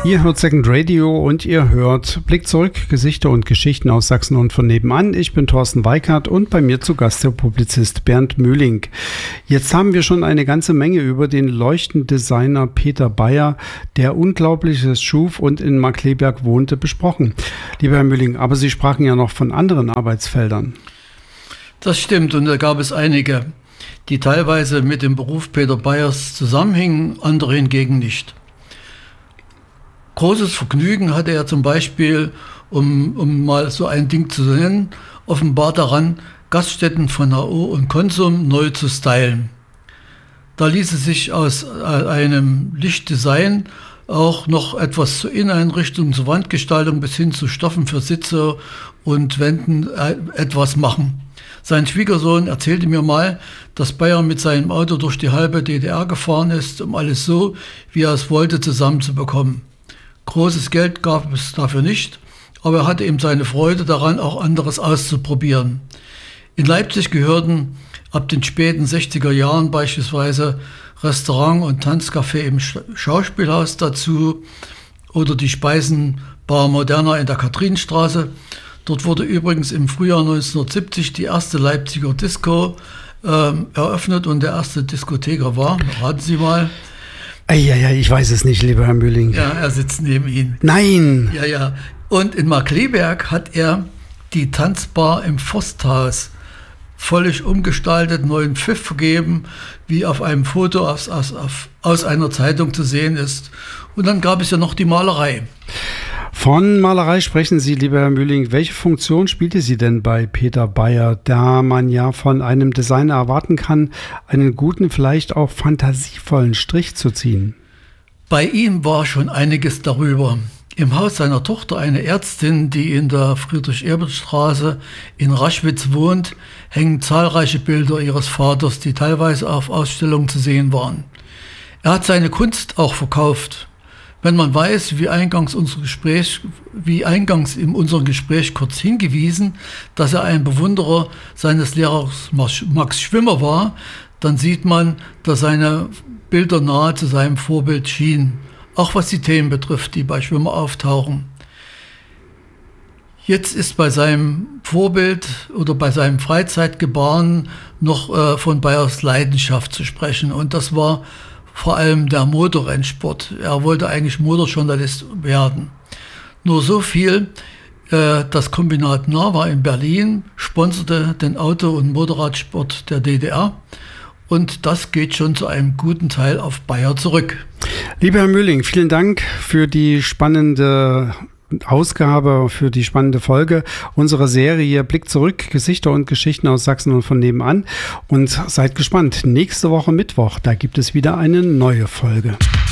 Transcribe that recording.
Ihr hört Second Radio und ihr hört Blick zurück, Gesichter und Geschichten aus Sachsen und von nebenan. Ich bin Thorsten Weikart und bei mir zu Gast der Publizist Bernd Mühling. Jetzt haben wir schon eine ganze Menge über den Leuchtendesigner Peter Beyer, der Unglaubliches schuf und in Markkleeberg wohnte, besprochen. Lieber Herr Mühling, aber Sie sprachen ja noch von anderen Arbeitsfeldern. Das stimmt, und da gab es einige, die teilweise mit dem Beruf Peter Beyers zusammenhingen, andere hingegen nicht. Großes Vergnügen hatte er zum Beispiel, um mal so ein Ding zu nennen, offenbar daran, Gaststätten von H.O. und Konsum neu zu stylen. Da ließe sich aus einem Lichtdesign auch noch etwas zur Inneneinrichtung, zur Wandgestaltung bis hin zu Stoffen für Sitze und Wänden etwas machen. Sein Schwiegersohn erzählte mir mal, dass Beyer mit seinem Auto durch die halbe DDR gefahren ist, um alles so, wie er es wollte, zusammenzubekommen. Großes Geld gab es dafür nicht, aber er hatte eben seine Freude daran, auch anderes auszuprobieren. In Leipzig gehörten ab den späten 60er Jahren beispielsweise Restaurant und Tanzcafé im Schauspielhaus dazu oder die Speisenbar Moderna in der Kathrinenstraße. Dort wurde übrigens im Frühjahr 1970 die erste Leipziger Disco eröffnet und der erste Diskotheker war, raten Sie mal. Ja, ich weiß es nicht, lieber Herr Mühling. Ja, er sitzt neben Ihnen. Nein! Ja. Und in Markkleeberg hat er die Tanzbar im Forsthaus völlig umgestaltet, neuen Pfiff vergeben, wie auf einem Foto aus einer Zeitung zu sehen ist. Und dann gab es ja noch die Malerei. Von Malerei sprechen Sie, lieber Herr Mühling. Welche Funktion spielte sie denn bei Peter Beyer, da man ja von einem Designer erwarten kann, einen guten, vielleicht auch fantasievollen Strich zu ziehen? Bei ihm war schon einiges darüber. Im Haus seiner Tochter, eine Ärztin, die in der Friedrich-Ebert-Straße in Raschwitz wohnt, hängen zahlreiche Bilder ihres Vaters, die teilweise auf Ausstellungen zu sehen waren. Er hat seine Kunst auch verkauft. Wenn man weiß, wie eingangs in unserem Gespräch kurz hingewiesen, dass er ein Bewunderer seines Lehrers Max Schwimmer war, dann sieht man, dass seine Bilder nahe zu seinem Vorbild schienen. Auch was die Themen betrifft, die bei Schwimmer auftauchen. Jetzt ist bei seinem Vorbild oder bei seinem Freizeitgebaren noch von Beyers Leidenschaft zu sprechen. Und das war vor allem der Motorrennsport. Er wollte eigentlich Motorjournalist werden. Nur so viel, das Kombinat Nava in Berlin sponserte den Auto- und Motorradsport der DDR. Und das geht schon zu einem guten Teil auf Beyer zurück. Lieber Herr Mühling, vielen Dank für die spannende Ausgabe, für die spannende Folge unserer Serie Blick zurück, Gesichter und Geschichten aus Sachsen und von nebenan. Und seid gespannt, nächste Woche Mittwoch, da gibt es wieder eine neue Folge.